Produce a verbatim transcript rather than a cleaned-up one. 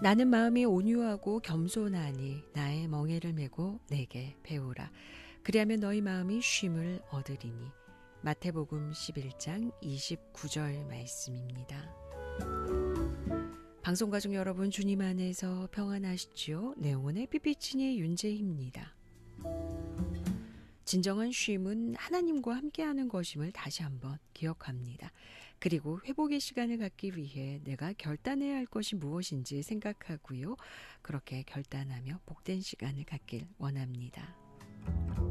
나는 마음이 온유하고 겸손하니 나의 멍에를 메고 내게 배우라. 그리하면 너희 마음이 쉼을 얻으리니. 마태복음 십일 장 이십구 절 말씀입니다. 방송가족 여러분, 주님 안에서 평안하시지요? 내용은 피피친의 윤재희입니다. 진정한 쉼은 하나님과 함께하는 것임을 다시 한번 기억합니다. 그리고 회복의 시간을 갖기 위해 내가 결단해야 할 것이 무엇인지 생각하고요. 그렇게 결단하며 복된 시간을 갖길 원합니다.